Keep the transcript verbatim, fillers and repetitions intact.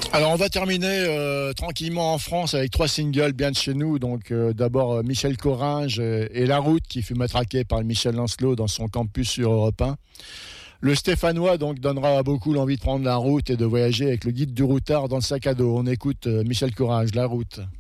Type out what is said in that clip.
Alors on va terminer euh, tranquillement en France avec trois singles bien de chez nous. Donc euh, d'abord euh, Michel Coringe euh, et La Route qui fut matraqué par Michel Lancelot dans son campus sur Europe un. Le Stéphanois donc donnera à beaucoup l'envie de prendre la route et de voyager avec le guide du routard dans le sac à dos. On écoute euh, Michel Coringe, La Route.